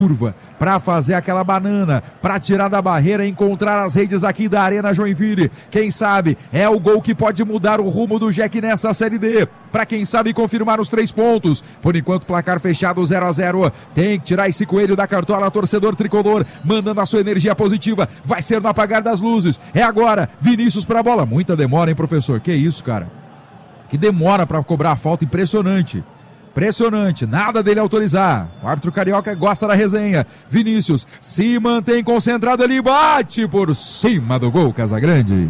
curva, para fazer aquela banana, para tirar da barreira e encontrar as redes aqui da Arena Joinville. Quem sabe é o gol que pode mudar o rumo do Jack nessa Série D. Para quem sabe confirmar os 3 pontos. Por enquanto, placar fechado 0-0. Tem que tirar esse coelho da cartola, torcedor tricolor, mandando a sua energia positiva. Vai ser no apagar das luzes. É agora. Vinícius pra bola. Muita demora, hein, professor? Que isso, cara? Que demora para cobrar a falta, impressionante. Impressionante, nada dele autorizar. O árbitro carioca gosta da resenha. Vinícius se mantém concentrado ali, bate por cima do gol, Casagrande.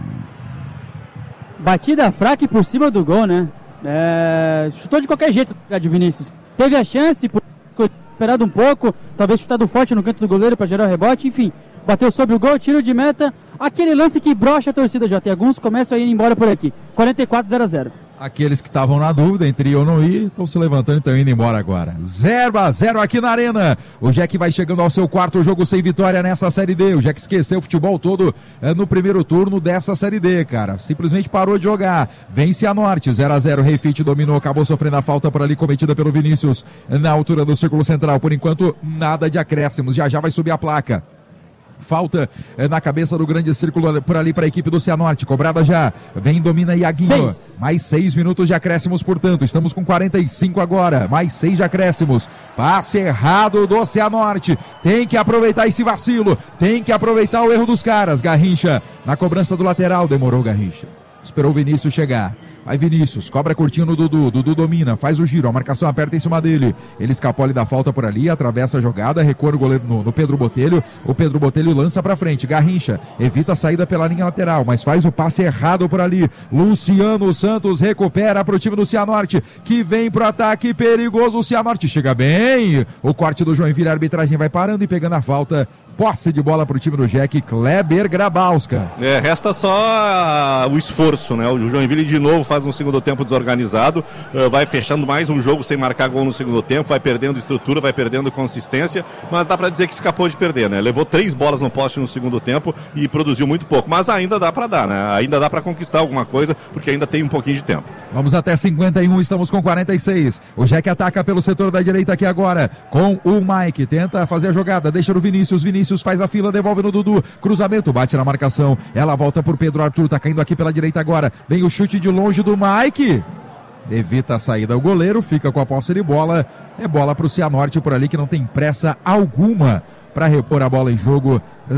Batida fraca e por cima do gol, né? Chutou de qualquer jeito de Vinícius. Teve a chance, esperado um pouco, talvez chutado forte no canto do goleiro para gerar o rebote, enfim. Bateu sobre o gol, tiro de meta. Aquele lance que brocha a torcida, já tem alguns começam a ir embora por aqui. 44-0-0. Aqueles que estavam na dúvida entre ir ou não ir, estão se levantando e estão indo embora agora. 0-0 aqui na Arena. O Jack vai chegando ao seu 4º jogo sem vitória nessa Série D. O Jack esqueceu o futebol todo no primeiro turno dessa Série D, cara. Simplesmente parou de jogar. Vence a Norte, 0-0. Refit dominou, acabou sofrendo a falta por ali cometida pelo Vinícius na altura do círculo central. Por enquanto, nada de acréscimos. Já vai subir a placa. Falta na cabeça do grande círculo por ali para a equipe do Cianorte, cobrada já, vem, domina Iaguinho, mais 6 minutos de acréscimos, portanto, estamos com 45 agora, mais 6 de acréscimos, passe errado do Cianorte, tem que aproveitar esse vacilo, tem que aproveitar o erro dos caras. Garrincha na cobrança do lateral, demorou Garrincha, esperou o Vinícius chegar. Vai Vinícius, cobra curtinho no Dudu, Dudu domina, faz o giro, a marcação aperta em cima dele, ele escapou ali da falta por ali, atravessa a jogada, recua no goleiro no Pedro Botelho, o Pedro Botelho lança pra frente, Garrincha, evita a saída pela linha lateral, mas faz o passe errado por ali, Luciano Santos recupera pro time do Cianorte, que vem pro ataque perigoso, o Cianorte chega bem, o corte do Joinville, a arbitragem vai parando e pegando a falta. Posse de bola para o time do Jack, Kleber Grabowska. Resta só o esforço, né? O Joinville de novo faz um segundo tempo desorganizado, vai fechando mais um jogo sem marcar gol no segundo tempo, vai perdendo estrutura, vai perdendo consistência, mas dá para dizer que escapou de perder, né? Levou 3 bolas no poste no segundo tempo e produziu muito pouco, mas ainda dá para dar, né? Ainda dá para conquistar alguma coisa, porque ainda tem um pouquinho de tempo. Vamos até 51, estamos com 46. O Jack ataca pelo setor da direita aqui agora, com o Mike, tenta fazer a jogada, deixa no Vinícius faz a fila, devolve no Dudu, cruzamento, bate na marcação, ela volta por Pedro Arthur, tá caindo aqui pela direita agora, vem o chute de longe do Mike, evita a saída, o goleiro fica com a posse de bola, é bola pro Cianorte por ali que não tem pressa alguma para repor a bola em jogo.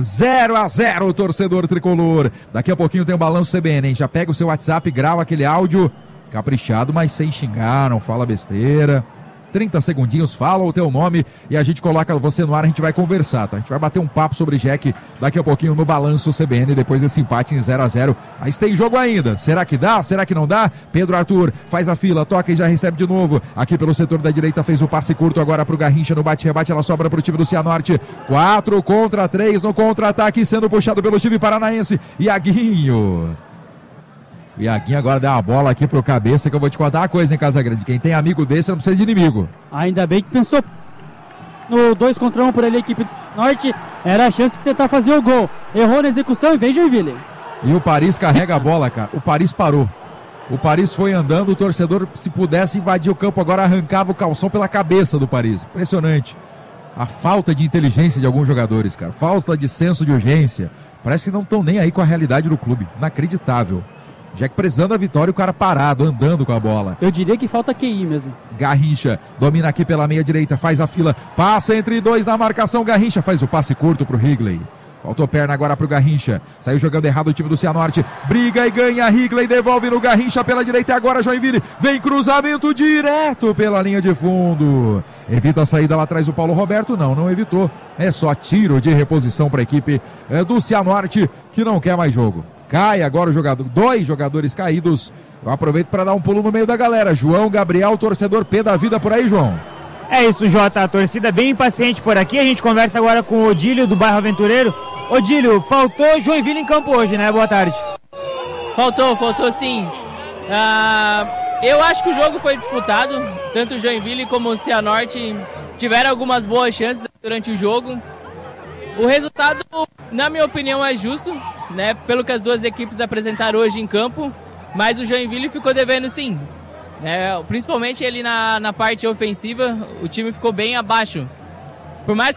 0-0, torcedor tricolor. Daqui a pouquinho tem o balanço CBN, hein? Já pega o seu WhatsApp, grava aquele áudio caprichado, mas sem xingar, não fala besteira. 30 segundinhos, fala o teu nome e a gente coloca você no ar, a gente vai conversar, tá? A gente vai bater um papo sobre Jack daqui a pouquinho no Balanço CBN, depois desse empate em 0-0. Mas tem jogo ainda, será que dá? Será que não dá? Pedro Arthur faz a fila, toca e já recebe de novo. Aqui pelo setor da direita fez o passe curto agora pro Garrincha no bate-rebate, ela sobra pro time do Cianorte. 4 contra 3 no contra-ataque, sendo puxado pelo time paranaense. Iaguinho. O Iaguinho agora dá uma bola aqui pro cabeça, que eu vou te contar uma coisa, hein, Casagrande. Quem tem amigo desse não precisa de inimigo. Ainda bem que pensou no 2 contra 1 por ali, a equipe norte. Era a chance de tentar fazer o gol. Errou na execução e vem Joinville. E o Paris carrega a bola, cara. O Paris parou. O Paris foi andando, o torcedor, se pudesse invadir o campo, agora arrancava o calção pela cabeça do Paris. Impressionante. A falta de inteligência de alguns jogadores, cara. Falta de senso de urgência. Parece que não estão nem aí com a realidade do clube. Inacreditável. Jack precisando da vitória, o cara parado, andando com a bola. Eu diria que falta QI mesmo. Garrincha domina aqui pela meia direita, faz a fila, passa entre 2 na marcação, Garrincha faz o passe curto pro Higley. Faltou perna agora pro Garrincha, saiu jogando errado o time do Cianorte, briga e ganha, Higley devolve no Garrincha pela direita e agora Joinville, vem cruzamento direto pela linha de fundo. Evita a saída lá atrás o Paulo Roberto, não evitou, é só tiro de reposição para a equipe do Cianorte que não quer mais jogo. Cai agora o jogador, 2 jogadores caídos. Eu aproveito para dar um pulo no meio da galera. João Gabriel, torcedor P da vida por aí, João. É isso, Jota, a torcida bem impaciente por aqui. A gente conversa agora com o Odílio do bairro Aventureiro. Odílio, faltou Joinville em campo hoje, né? Boa tarde. Faltou sim. Eu acho que o jogo foi disputado. Tanto o Joinville como o Cianorte tiveram algumas boas chances durante o jogo. O resultado, na minha opinião, é justo, né? Pelo que as duas equipes apresentaram hoje em campo, mas o Joinville ficou devendo sim, né? Principalmente ele na parte ofensiva, o time ficou bem abaixo. Por mais